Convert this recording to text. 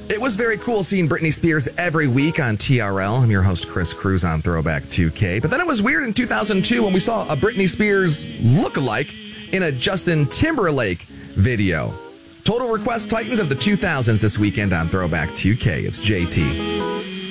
It was very cool seeing Britney Spears every week on TRL. I'm your host, Chris Cruz, on Throwback 2K. But then it was weird in 2002 when we saw a Britney Spears lookalike in a Justin Timberlake video. Total Request Titans of the 2000s this weekend on Throwback 2K. It's JT.